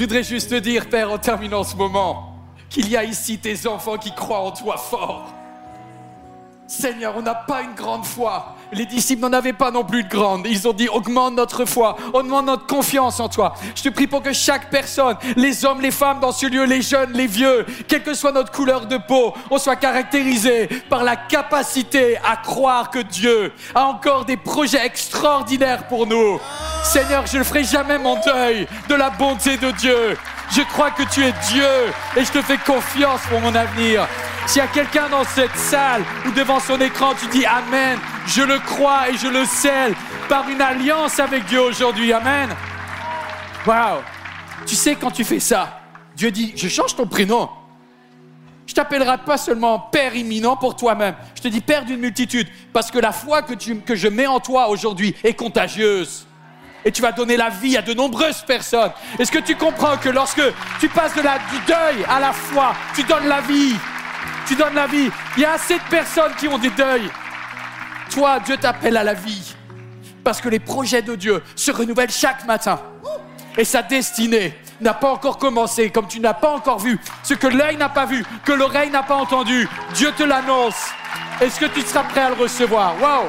Je voudrais juste te dire, Père, en terminant ce moment, qu'il y a ici tes enfants qui croient en toi fort. Seigneur, on n'a pas une grande foi. Les disciples n'en avaient pas non plus de grande. Ils ont dit, augmente notre foi, augmente notre confiance en toi. Je te prie pour que chaque personne, les hommes, les femmes dans ce lieu, les jeunes, les vieux, quelle que soit notre couleur de peau, on soit caractérisé par la capacité à croire que Dieu a encore des projets extraordinaires pour nous. Seigneur, je ne ferai jamais mon deuil de la bonté de Dieu. Je crois que tu es Dieu et je te fais confiance pour mon avenir. S'il y a quelqu'un dans cette salle ou devant son écran, tu dis Amen, je le crois et je le scelle par une alliance avec Dieu aujourd'hui. Amen. Waouh. Tu sais, quand tu fais ça, Dieu dit, je change ton prénom. Je t'appellerai pas seulement Père imminent pour toi-même. Je te dis Père d'une multitude parce que la foi que je mets en toi aujourd'hui est contagieuse. Et tu vas donner la vie à de nombreuses personnes. Est-ce que tu comprends que lorsque tu passes du deuil à la foi, tu donnes la vie? Tu donnes la vie. Il y a assez de personnes qui ont des deuils. Toi, Dieu t'appelle à la vie. Parce que les projets de Dieu se renouvellent chaque matin. Et sa destinée n'a pas encore commencé, comme tu n'as pas encore vu. Ce que l'œil n'a pas vu, que l'oreille n'a pas entendu, Dieu te l'annonce. Est-ce que tu seras prêt à le recevoir? Waouh!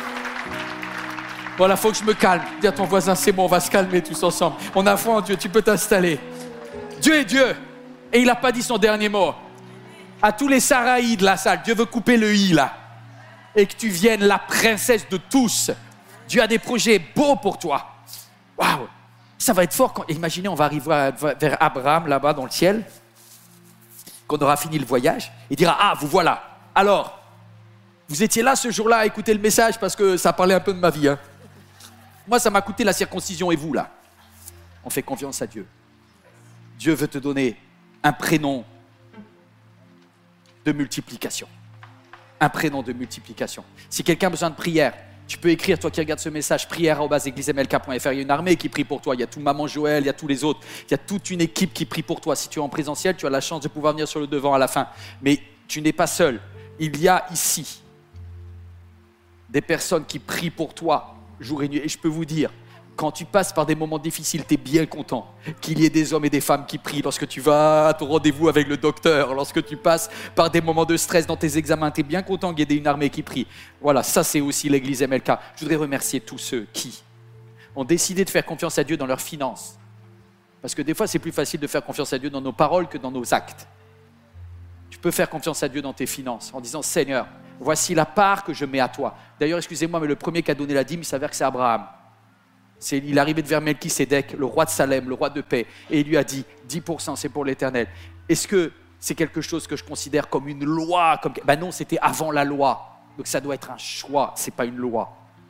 Voilà, il faut que je me calme. Dis à ton voisin, c'est bon, on va se calmer tous ensemble. On a foi en Dieu, tu peux t'installer. Dieu est Dieu. Et il n'a pas dit son dernier mot. À tous les Saraïs de la salle, Dieu veut couper le i là. Et que tu viennes la princesse de tous. Dieu a des projets beaux pour toi. Waouh! Ça va être fort. Imaginez, on va arriver vers Abraham là-bas dans le ciel. Quand on aura fini le voyage. Il dira, ah, vous voilà. Alors, vous étiez là ce jour-là à écouter le message parce que ça parlait un peu de ma vie. Hein. Moi, ça m'a coûté la circoncision. Et vous, là? On fait confiance à Dieu. Dieu veut te donner un prénom de multiplication. Un prénom de multiplication. Si quelqu'un a besoin de prière, tu peux écrire, toi qui regardes ce message, prière@églisemlk.fr. Il y a une armée qui prie pour toi. Il y a tout Maman Joël, il y a tous les autres. Il y a toute une équipe qui prie pour toi. Si tu es en présentiel, tu as la chance de pouvoir venir sur le devant à la fin. Mais tu n'es pas seul. Il y a ici des personnes qui prient pour toi jour et nuit. Et je peux vous dire, quand tu passes par des moments difficiles, tu es bien content qu'il y ait des hommes et des femmes qui prient. Lorsque tu vas à ton rendez-vous avec le docteur, lorsque tu passes par des moments de stress dans tes examens, tu es bien content qu'il y ait une armée qui prie. Voilà, ça c'est aussi l'église MLK. Je voudrais remercier tous ceux qui ont décidé de faire confiance à Dieu dans leurs finances. Parce que des fois, c'est plus facile de faire confiance à Dieu dans nos paroles que dans nos actes. Tu peux faire confiance à Dieu dans tes finances en disant « Seigneur, voici la part que je mets à toi. » D'ailleurs, excusez-moi, mais le premier qui a donné la dîme, il s'avère que c'est Abraham. Il arrivait vers Melchisédek, le roi de Salem, le roi de paix, et il lui a dit 10%, c'est pour l'Éternel. Est-ce que c'est quelque chose que je considère comme une loi Ben non, c'était avant la loi. Donc ça doit être un choix, ce n'est pas une loi.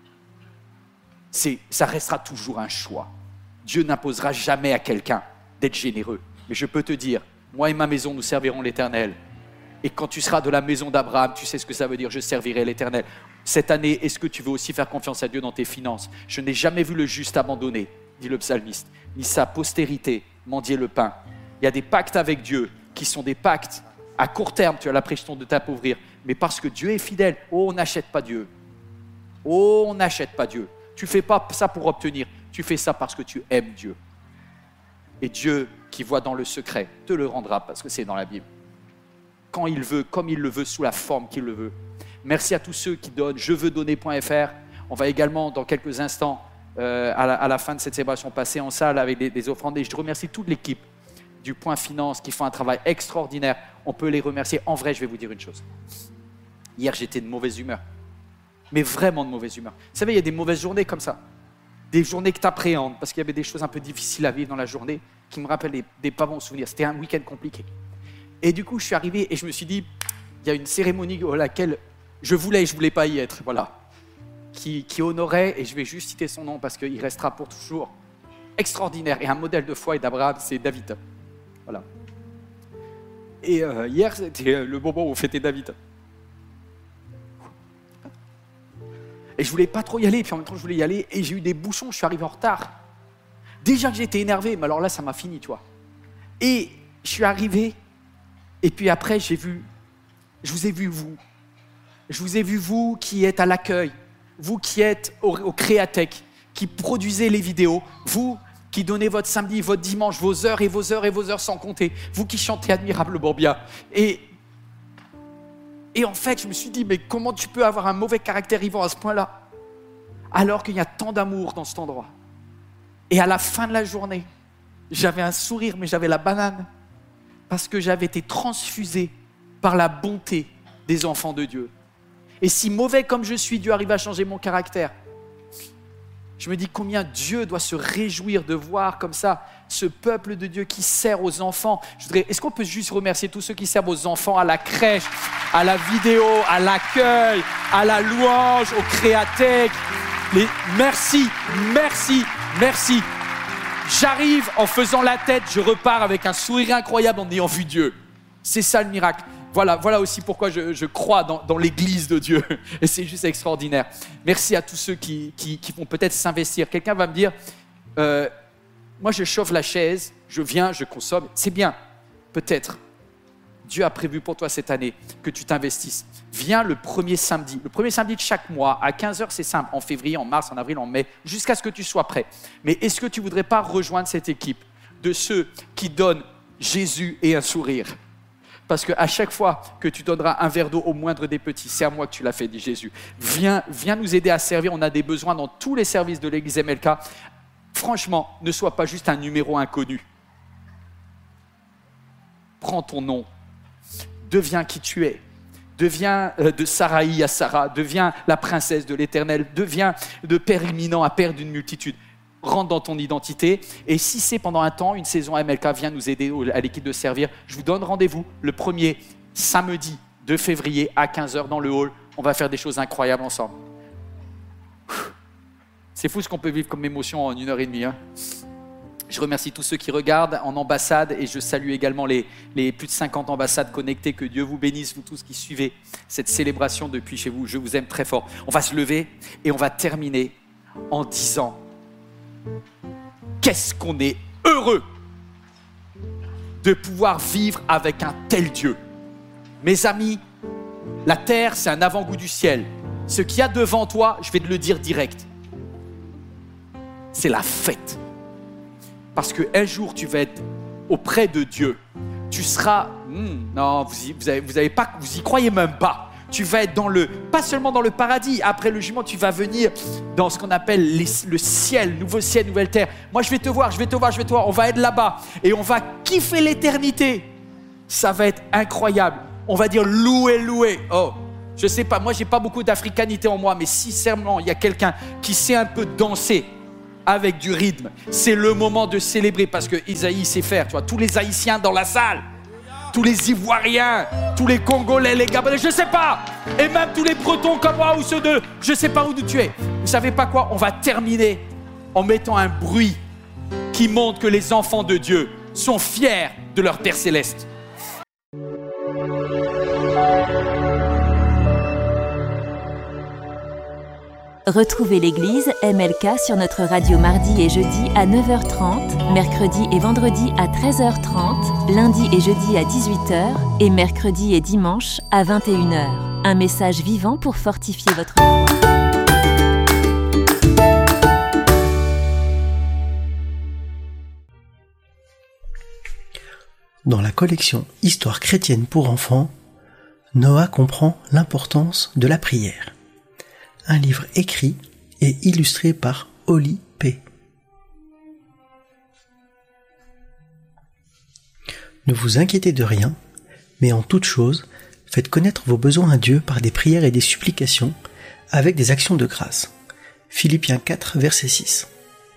Ça restera toujours un choix. Dieu n'imposera jamais à quelqu'un d'être généreux. Mais je peux te dire, moi et ma maison, nous servirons l'Éternel. Et quand tu seras de la maison d'Abraham, tu sais ce que ça veut dire, je servirai l'Éternel. Cette année, est-ce que tu veux aussi faire confiance à Dieu dans tes finances? Je n'ai jamais vu le juste abandonné, dit le psalmiste, ni sa postérité mendier le pain. Il y a des pactes avec Dieu qui sont des pactes à court terme, tu as l'impression de t'appauvrir. Mais parce que Dieu est fidèle, oh, on n'achète pas Dieu. Oh, on n'achète pas Dieu. Tu ne fais pas ça pour obtenir, tu fais ça parce que tu aimes Dieu. Et Dieu, qui voit dans le secret, te le rendra parce que c'est dans la Bible. Quand il veut, comme il le veut, sous la forme qu'il le veut. Merci à tous ceux qui donnent, jeveuxdonner.fr. On va également, dans quelques instants, à la fin de cette célébration, passer en salle avec des offrandes. Et je remercie toute l'équipe du Point Finance qui font un travail extraordinaire. On peut les remercier. En vrai, je vais vous dire une chose. Hier, j'étais de mauvaise humeur. Mais vraiment de mauvaise humeur. Vous savez, il y a des mauvaises journées comme ça. Des journées que tu appréhendes parce qu'il y avait des choses un peu difficiles à vivre dans la journée qui me rappellent des pas bons souvenirs. C'était un week-end compliqué. Et du coup, je suis arrivé et je me suis dit, il y a une cérémonie à laquelle je voulais pas y être, voilà, qui honorait, et je vais juste citer son nom parce qu'il restera pour toujours extraordinaire, et un modèle de foi et d'Abraham, c'est David. Voilà. Et hier, c'était le moment où on fêtait David. Et je voulais pas trop y aller, puis en même temps, je voulais y aller, et j'ai eu des bouchons, je suis arrivé en retard. Déjà que j'étais énervé, mais alors là, ça m'a fini, tu vois. Et je suis arrivé, et puis après, je vous ai vu, vous. Je vous ai vu, vous qui êtes à l'accueil, vous qui êtes au Créatech, qui produisez les vidéos, vous qui donnez votre samedi, votre dimanche, vos heures et vos heures et vos heures sans compter. Vous qui chantez admirablement bien. Et en fait, je me suis dit, mais comment tu peux avoir un mauvais caractère, Yvan, à ce point-là, alors qu'il y a tant d'amour dans cet endroit. Et à la fin de la journée, j'avais un sourire, mais j'avais la banane, parce que j'avais été transfusé par la bonté des enfants de Dieu. Et si mauvais comme je suis, Dieu arrive à changer mon caractère. Je me dis combien Dieu doit se réjouir de voir comme ça ce peuple de Dieu qui sert aux enfants. Est-ce qu'on peut juste remercier tous ceux qui servent aux enfants à la crèche, à la vidéo, à l'accueil, à la louange, au créatech. Merci. J'arrive en faisant la tête, je repars avec un sourire incroyable en ayant vu Dieu. C'est ça le miracle. Voilà aussi pourquoi je crois dans l'église de Dieu. Et c'est juste extraordinaire. Merci à tous ceux qui vont peut-être s'investir. Quelqu'un va me dire, moi je chauffe la chaise, je viens, je consomme. C'est bien, peut-être. Dieu a prévu pour toi cette année que tu t'investisses. Viens le premier samedi de chaque mois, à 15h, c'est simple, en février, en mars, en avril, en mai, jusqu'à ce que tu sois prêt. Mais est-ce que tu ne voudrais pas rejoindre cette équipe de ceux qui donnent Jésus et un sourire ? Parce qu'à chaque fois que tu donneras un verre d'eau au moindre des petits, c'est à moi que tu l'as fait, dit Jésus. Viens nous aider à servir, on a des besoins dans tous les services de l'église MLK. Franchement, ne sois pas juste un numéro inconnu. Prends ton nom, deviens qui tu es. Deviens de Saraï à Sarah, deviens la princesse de l'Éternel, deviens de père imminent à père d'une multitude. Rentre dans ton identité. Et si c'est pendant un temps, une saison à MLK, viens nous aider à l'équipe de servir. Je vous donne rendez-vous le premier samedi de février à 15h dans le hall. On va faire des choses incroyables ensemble. C'est fou ce qu'on peut vivre comme émotion en 1h30. Hein. Je remercie tous ceux qui regardent en ambassade et je salue également les plus de 50 ambassades connectées. Que Dieu vous bénisse, vous tous qui suivez cette célébration depuis chez vous. Je vous aime très fort. On va se lever et on va terminer en disant: qu'est-ce qu'on est heureux de pouvoir vivre avec un tel Dieu. Mes amis, la terre, c'est un avant-goût du ciel. Ce qu'il y a devant toi, je vais te le dire direct, c'est la fête. Parce qu'un jour, tu vas être auprès de Dieu. Tu seras... non, vous y croyez même pas. Tu vas être pas seulement dans le paradis. Après le jugement, tu vas venir dans ce qu'on appelle le ciel, nouveau ciel, nouvelle terre. Moi, je vais te voir. On va être là-bas et on va kiffer l'éternité. Ça va être incroyable. On va dire louer. Oh, je sais pas. Moi, j'ai pas beaucoup d'africanité en moi, mais sincèrement, il y a quelqu'un qui sait un peu danser avec du rythme. C'est le moment de célébrer parce que Isaïe sait faire. Tu vois, tous les Haïtiens dans la salle. Tous les Ivoiriens, tous les Congolais, les Gabonais, je ne sais pas. Et même tous les Bretons comme moi ou ceux de... Je ne sais pas où tu es. Vous ne savez pas quoi ? On va terminer en mettant un bruit qui montre que les enfants de Dieu sont fiers de leur Père Céleste. Retrouvez l'église MLK sur notre radio mardi et jeudi à 9h30, mercredi et vendredi à 13h30, lundi et jeudi à 18h et mercredi et dimanche à 21h. Un message vivant pour fortifier votre foi. Dans la collection Histoire chrétienne pour enfants, Noah comprend l'importance de la prière. Un livre écrit et illustré par Oli P. Ne vous inquiétez de rien, mais en toute chose, faites connaître vos besoins à Dieu par des prières et des supplications, avec des actions de grâce. Philippiens 4, verset 6.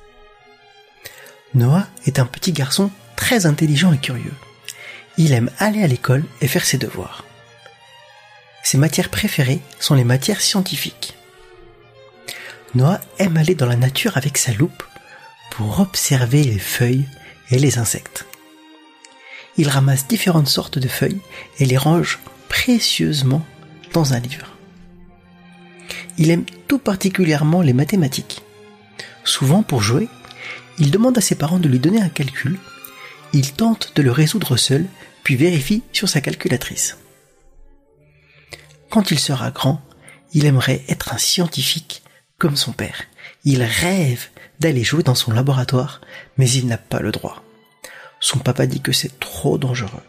Noah est un petit garçon très intelligent et curieux. Il aime aller à l'école et faire ses devoirs. Ses matières préférées sont les matières scientifiques. Noah aime aller dans la nature avec sa loupe pour observer les feuilles et les insectes. Il ramasse différentes sortes de feuilles et les range précieusement dans un livre. Il aime tout particulièrement les mathématiques. Souvent, pour jouer, il demande à ses parents de lui donner un calcul. Il tente de le résoudre seul, puis vérifie sur sa calculatrice. Quand il sera grand, il aimerait être un scientifique comme son père. Il rêve d'aller jouer dans son laboratoire, mais il n'a pas le droit. Son papa dit que c'est trop dangereux.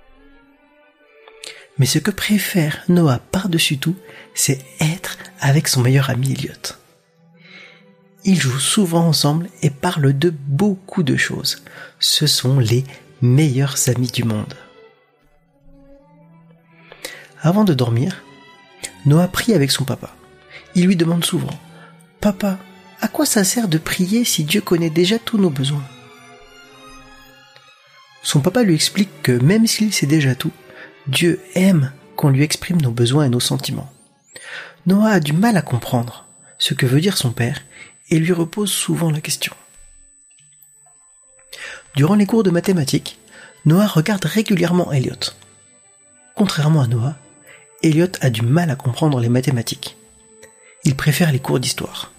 Mais ce que préfère Noah par-dessus tout, c'est être avec son meilleur ami Elliot. Ils jouent souvent ensemble et parlent de beaucoup de choses. Ce sont les meilleurs amis du monde. Avant de dormir, Noah prie avec son papa. Il lui demande souvent « Papa, à quoi ça sert de prier si Dieu connaît déjà tous nos besoins ?» Son papa lui explique que même s'il sait déjà tout, Dieu aime qu'on lui exprime nos besoins et nos sentiments. Noah a du mal à comprendre ce que veut dire son père et lui repose souvent la question. Durant les cours de mathématiques, Noah regarde régulièrement Elliot. Contrairement à Noah, Elliot a du mal à comprendre les mathématiques. Il préfère les cours d'histoire.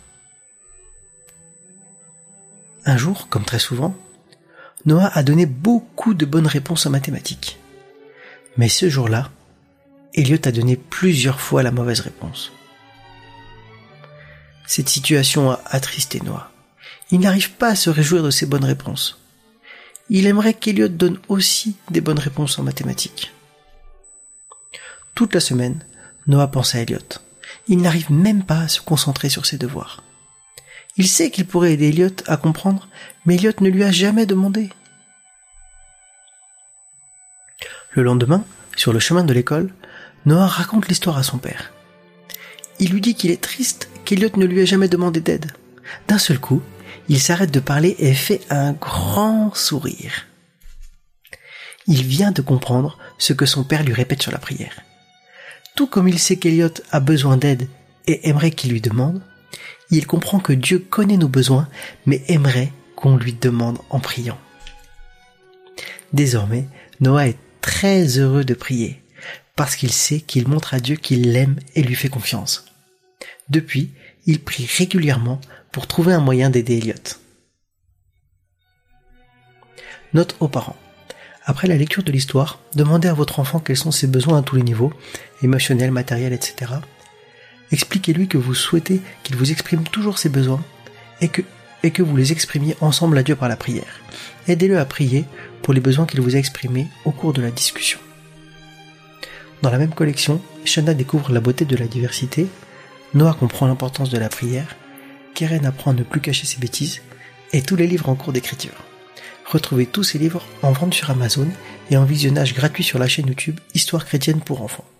Un jour, comme très souvent, Noah a donné beaucoup de bonnes réponses en mathématiques. Mais ce jour-là, Elliot a donné plusieurs fois la mauvaise réponse. Cette situation a attristé Noah. Il n'arrive pas à se réjouir de ses bonnes réponses. Il aimerait qu'Elliot donne aussi des bonnes réponses en mathématiques. Toute la semaine, Noah pense à Elliot. Il n'arrive même pas à se concentrer sur ses devoirs. Il sait qu'il pourrait aider Elliot à comprendre, mais Elliot ne lui a jamais demandé. Le lendemain, sur le chemin de l'école, Noah raconte l'histoire à son père. Il lui dit qu'il est triste qu'Elliot ne lui ait jamais demandé d'aide. D'un seul coup, il s'arrête de parler et fait un grand sourire. Il vient de comprendre ce que son père lui répète sur la prière. Tout comme il sait qu'Elliot a besoin d'aide et aimerait qu'il lui demande, il comprend que Dieu connaît nos besoins, mais aimerait qu'on lui demande en priant. Désormais, Noah est très heureux de prier, parce qu'il sait qu'il montre à Dieu qu'il l'aime et lui fait confiance. Depuis, il prie régulièrement pour trouver un moyen d'aider Elliot. Note aux parents. Après la lecture de l'histoire, demandez à votre enfant quels sont ses besoins à tous les niveaux, émotionnels, matériels, etc. Expliquez-lui que vous souhaitez qu'il vous exprime toujours ses besoins et que vous les exprimiez ensemble à Dieu par la prière. Aidez-le à prier pour les besoins qu'il vous a exprimés au cours de la discussion. Dans la même collection, Shana découvre la beauté de la diversité, Noah comprend l'importance de la prière, Keren apprend à ne plus cacher ses bêtises, et tous les livres en cours d'écriture. Retrouvez tous ces livres en vente sur Amazon et en visionnage gratuit sur la chaîne YouTube Histoire chrétienne pour enfants.